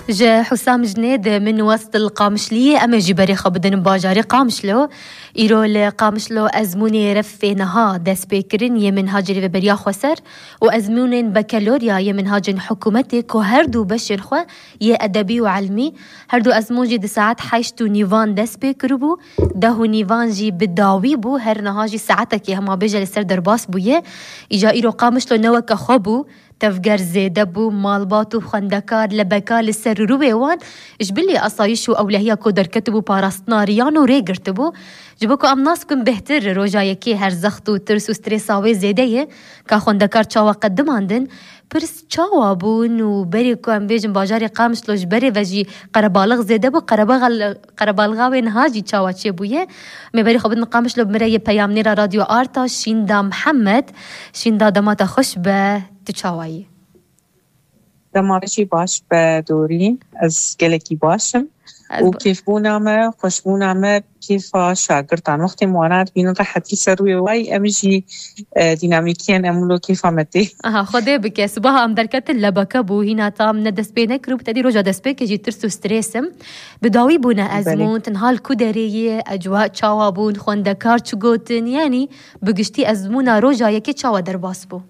جا حسام جنيد من وسط القامشلية أما جبري خبدن باجاري قامشلو إيرو لقامشلو أزموني رفينها داس بيكرين يمن هاجري في بريا خسر وأزمونين بكالوريا يمن هاجن حكومتي كو هردو بشر خوا يه أدبي وعلمي هردو أزمون جي دي ساعات حيشتو نيفان داس بيكربو دهو نيفان جي بداوي بو هر نهاجي ساعتك يهما بيجا لسر درباس بويه إجا إيرو قامشلو نوكا خبو تفجر زيدة بو مالباتو خندكار لبكا لسر روبيوان إجبلي أصايشو أولهيا كودر كتبو باراستناريانو ريقرتبو جبوكو أم ناسكم بهتر روجا يكي هرزختو ترسو ستريساوي زيدة كا خندكار چاوا قدماندن برس چاوا بون و بريكو أم بيجن باجاري قامشلو جبري وجي قربالغ زيدة بو قربالغاوي نهاجي چاوا چه بويه مبري خبدن قامشلو بمراي پیامنيرا راديو آرتا شیندا محمد شیندا دماتا خوش به تشاوي دمارشي باش بدورين از گلکی باشم و كيف بونامه خوش بونامه كيف شاگردان وقتی موانات بینن راحتی سروی وای امجی دینامیکین امولو كيف عمتي خده بك صباح ام دركت اللبكه بو هنا تام ندس بينك روب تدي رجا دس بك جي ترسو ستريسم بداوي بونا ازمون تنهال كودريه اجواء تشاوابون خوندكار چگوتن يعني بگشتي ازمونا رجا يكي تشاوا درباس بو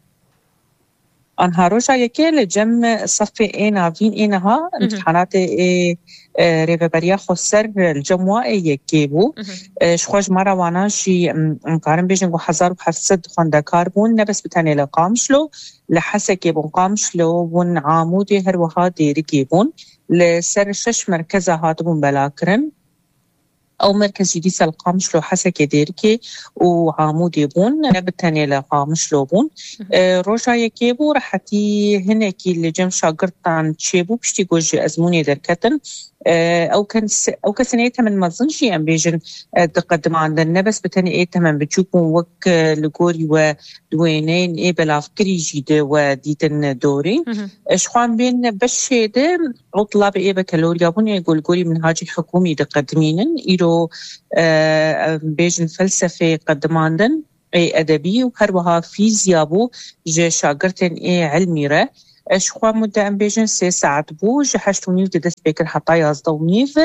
أنها روجا يكي لجم صفي إينا فين إينها امتحانات ريفبريا خسر الجموع يكي بو شخوش مرة وانا شي مقارن بيجنگو 1700 خواندكار بون نبس بتاني لقامشلو لحسكي بون قامشلو بون عامودي هروها ديركي بون لسر 6 مركزة هاتبون بلاكرن أو مركز جديد القامشلو حسكي ديركي وعامودي بون نبتاني لقامشلو بون روجا يكيبو رحتي هناكي اللي جم شاقرطان تشيبو بشتي قوجي أزموني دركتن أو كسنيتها من مظنشي أم بيجن تقدم عندنا بس بتاني إيتها من بتشوفون وك لغوري ودوينين إيه بلافكري جيدة وديتن دوري شخوان بين بشيدة عطلاب إيه بكالوريا بون يقول غوري من هاجي حكومي تقدمينن إيرو بيجن فلسفة قدماندن أي أدبي وهروها فيزياء بو جي شاقرتن إيه علمي ره شخوا مدة أم بيجن 3 ساعات بو جحشتو نيف دي دست بيكر حتى يازدو نيف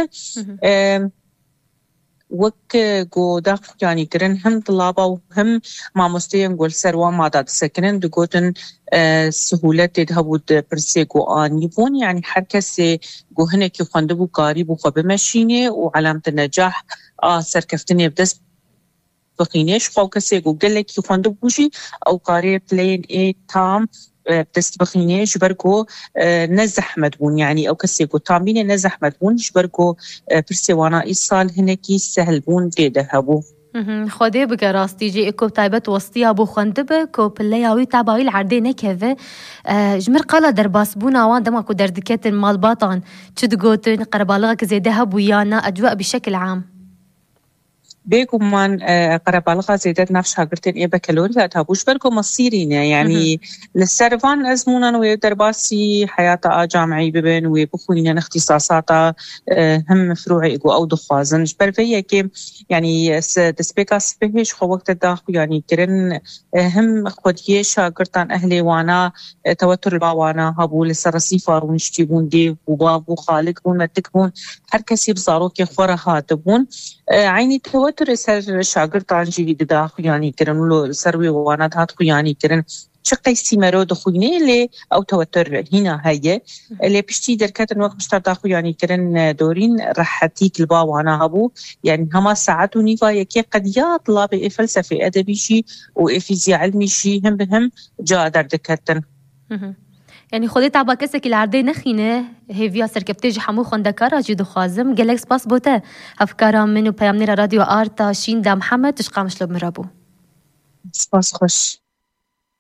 وك جو داخل يعني كرن هم طلابة وهم مع مستيان قول سروا ما داد سكنن دقوتن سهولة تدهود برسيقو آنيبون يعني حركسي جو هنكي خواندبو قاريبو خبمشيني وعلامة النجاح سركفتني بدست بقينيش خواو كسي جو قلك يخواندبو شي أو قاريب لين إيه تام بتستبخيني جبركو نزح مدبون يعني أو كسيكو تامين نزح مدبون جبركو برسيوانا إيصال هناكي سهل بون ديده هبو خودي بك راستي جي إكو تايبت وسطيها بو خندبه كو بلياوي تابعي العردي نكهفه جمر قالا درباس بونا وان دماكو دردكات المال باطان تشدقوتن قربالغك زيده هبو يانا أجواء بشكل عام بيكو من قربالغا زيدت نفس شاگرتين إيه بكالوريا تابوش بركو مصيرين يعني للسرفان أزمونا ويدرباسي حياة جامعي ببن ويبخوين اختصاصاتا هم فروعي إيقو أو دخوازن جبرفية كي يعني دسبيكا سبهش خو وقت الداخل يعني كرن هم خوديه شاگرتان أهلي وانا توتر الباوانا هابو لسرسي فارون شتيبون دي وبابو خالق بون متكبون هر كسي بزاروكي خورا هاتبون عيني توتر سر شاگردان جی داخل يعني كرن لو سروي وانا هات يعني كرن شقي سيمرو دخولني اللي او توتر هنا هي اللي بشتي دركات الوقت مشتر داخل يعني كرن دورين راحتيك البا وانا هبو يعني هما ساعتوني فايا كي قد يا طلاب فلسفه ادبي شي وفيزياء علمي شي هم بهم جا دردكتن يعني خودت عبا كسك العردي نخينه هيفيا سركبتيجي حمو خندكارا جيدو خازم قالك سباس بوتا أفكارا منو بيامنيرا راديو آرتا شين دا محمد تشقامش لب مرابو سباس خوش